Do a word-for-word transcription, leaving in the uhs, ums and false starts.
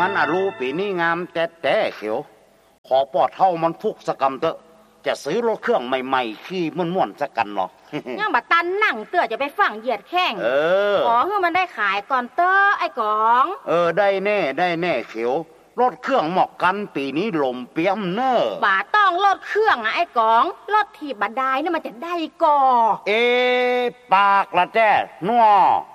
มันอารูปีนี้งามแต่แต่เขียวขอปอดเท่ามันทุกสกรรมเตอะจะซื้อรถเครื่องใหม่ๆที่ม่วนๆสักกันหรอยังบัดตันนั่งเตื้อจะไปฟังเหยียดแข้งเออขอให้มันได้ขายก่อนเต้อไอ้กองเออได้แน่ได้แน่เขียวรถเครื่องเหมาะกันปีนี้ลมเปียมเนอบ่าต้องรถเครื่องอ่ะไอ้กองรถที่บันไดนี่มันจะได้ก่อเอปากละแจ้นัว